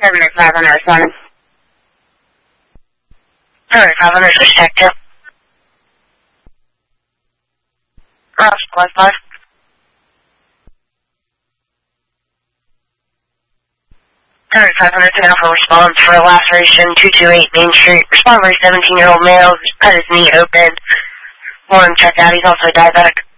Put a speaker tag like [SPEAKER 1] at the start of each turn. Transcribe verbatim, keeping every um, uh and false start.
[SPEAKER 1] seven or five hundred responding. seven or five hundred, switch tech two. Route squad five. seven or five hundred, ten Alpha response for a laceration, two two eight Main Street. Respond for a seventeen-year-old male, cut his knee open. One check out, he's also diabetic.